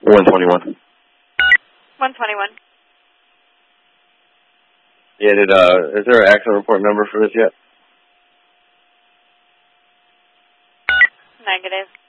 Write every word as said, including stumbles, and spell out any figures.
one twenty-one. one twenty-one. Yeah, did, uh, is there an accident report number for this yet? Negative.